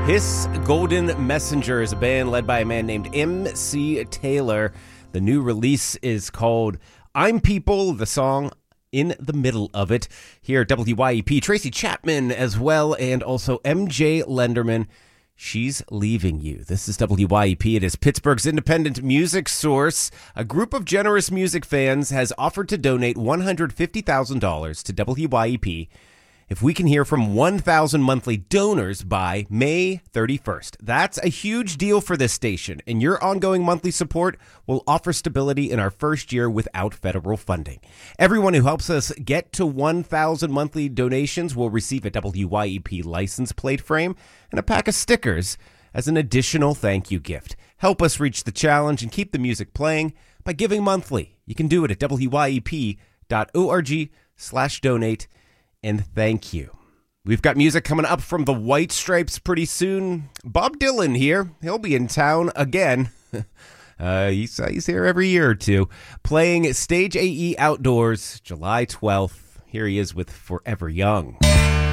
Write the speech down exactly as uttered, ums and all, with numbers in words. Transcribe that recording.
His Golden Messenger is a band led by a man named M C Taylor. The new release is called I'm People, the song in the middle of it. Here at W Y E P, Tracy Chapman as well, and also M J Lenderman. She's Leaving You. This is W Y E P. It is Pittsburgh's independent music source. A group of generous music fans has offered to donate one hundred fifty thousand dollars to W Y E P if we can hear from one thousand monthly donors by May thirty-first. That's a huge deal for this station, and your ongoing monthly support will offer stability in our first year without federal funding. Everyone who helps us get to one thousand monthly donations will receive a W Y E P license plate frame and a pack of stickers as an additional thank you gift. Help us reach the challenge and keep the music playing by giving monthly. You can do it at W Y E P dot org slash donate. And thank you. We've got music coming up from the White Stripes pretty soon. Bob Dylan here. He'll be in town again. uh, he's, he's here every year or two. Playing Stage A E Outdoors, July twelfth. Here he is with Forever Young.